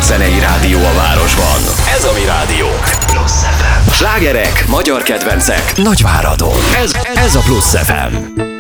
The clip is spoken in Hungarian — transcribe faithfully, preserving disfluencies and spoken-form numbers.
zenei rádió a városban. Ez a Mi Rádió. Plusz ef em. Slágerek, magyar kedvencek, Nagyváradon. Ez, ez a Plusz ef em.